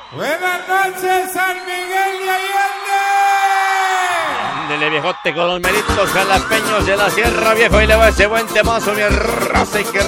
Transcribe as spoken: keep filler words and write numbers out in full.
Buenas noches, San Miguel de Allende. Ándele, viejote, con los meritos jalapeños de la Sierra, viejo, y le va ese buen temazo, mi raza, y que